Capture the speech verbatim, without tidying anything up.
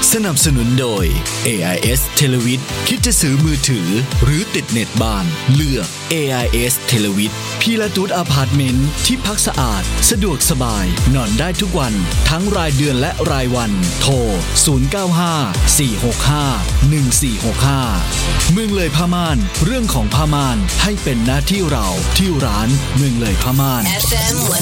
สนับสนุนโดย เอ ไอ เอส Televid คิดจะซื้อมือถือหรือติดเน็ตบ้านเลือก เอ ไอ เอส Televid พีลาตูสอพาร์ตเมนต์ที่พักสะอาดสะดวกสบายนอนได้ทุกวันทั้งรายเดือนและรายวันโทรศูนย์ เก้า ห้า สี่ หก ห้า หนึ่ง สี่ หก ห้าเมืองเลยผ้าม่านเรื่องของผ้าม่านให้เป็นหน้าที่เราที่ร้านเมืองเลยผ้าม่าน เอฟ เอ็ม